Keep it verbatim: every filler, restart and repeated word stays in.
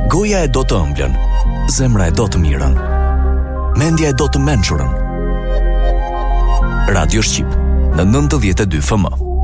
Goja e do të ëmblën, zemra e do të mirën, mendja e do të mençurën. Radio Shqip në nëntëdhjetë e dy F M.